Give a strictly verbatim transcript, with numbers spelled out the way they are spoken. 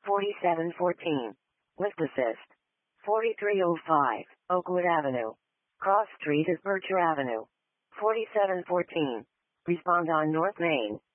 forty-seven fourteen. Lift assist. forty-three oh five, Oakwood Avenue. Cross Street is Berkshire Avenue. forty-seven fourteen. Respond on North Main.